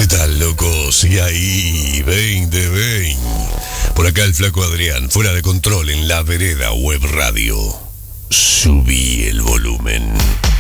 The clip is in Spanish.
¿Qué tal, locos? Y ahí, 2020. Por acá el flaco Adrián, fuera de control en La Vereda Web Radio. Subí el volumen.